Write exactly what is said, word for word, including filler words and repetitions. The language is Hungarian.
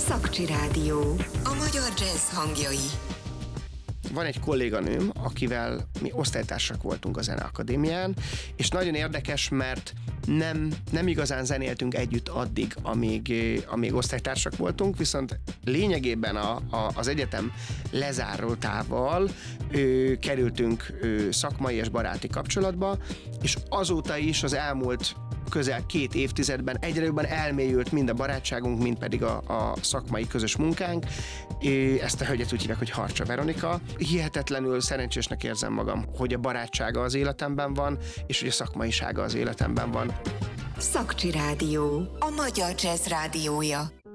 Szakcsi Rádió. A magyar jazz hangjai. Van egy kolléganőm, akivel mi osztálytársak voltunk a Zeneakadémián, és nagyon érdekes, mert nem, nem igazán zenéltünk együtt addig, amíg, amíg osztálytársak voltunk, viszont lényegében a, a, az egyetem lezárultával ö, kerültünk ö, szakmai és baráti kapcsolatba, és azóta is az elmúlt közel két évtizedben egyre jobban elmélyült mind a barátságunk, mind pedig a, a szakmai közös munkánk. Ezt a hölgyet úgy hívják, hogy Harcsa Veronika. Hihetetlenül szerencsésnek érzem magam, hogy a barátsága az életemben van, és hogy a szakmaisága az életemben van. Szakcsi Rádió. A magyar jazz rádiója.